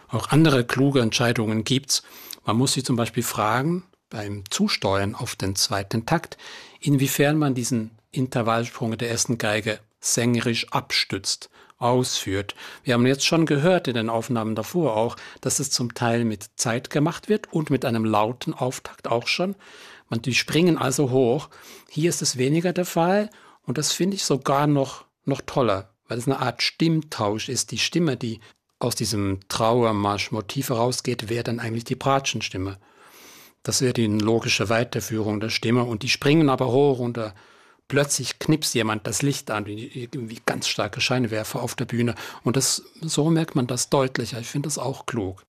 Auch andere kluge Entscheidungen gibt's. Man muss sich zum Beispiel fragen, beim Zusteuern auf den zweiten Takt, inwiefern man diesen Intervallsprung der ersten Geige sängerisch abstützt, ausführt. Wir haben jetzt schon gehört in den Aufnahmen davor auch, dass es zum Teil mit Zeit gemacht wird und mit einem lauten Auftakt auch schon. Die springen also hoch. Hier ist es weniger der Fall und das finde ich sogar noch toller, weil es eine Art Stimmtausch ist. Die Stimme, die aus diesem Trauermarschmotiv herausgeht, wäre dann eigentlich die Bratschenstimme. Das wäre die logische Weiterführung der Stimme und die springen aber hoch und plötzlich knipst jemand das Licht an, wie ganz starke Scheinwerfer auf der Bühne und so merkt man das deutlicher. Ich finde das auch klug.